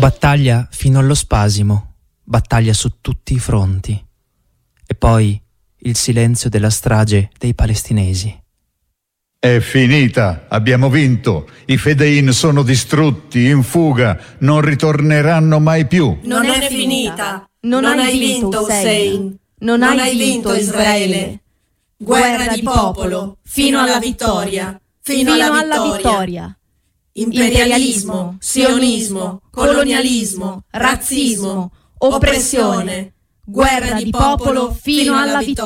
Battaglia fino allo spasimo, battaglia su tutti i fronti. E poi il silenzio della strage dei palestinesi. È finita, abbiamo vinto. I Fedayeen sono distrutti, in fuga, non ritorneranno mai più. Non è finita. Non hai vinto, Hussein. Non hai vinto, Israele. Guerra di popolo, fino alla vittoria. Fino alla vittoria. Imperialismo, sionismo, colonialismo, razzismo, oppressione. Guerra di popolo fino alla vittoria.